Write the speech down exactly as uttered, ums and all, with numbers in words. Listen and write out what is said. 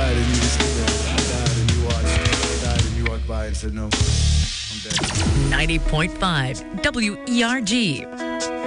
died and you just stood there. I died and you watched. I died and you walked by and said, no, I'm dead. ninety point five W E R G.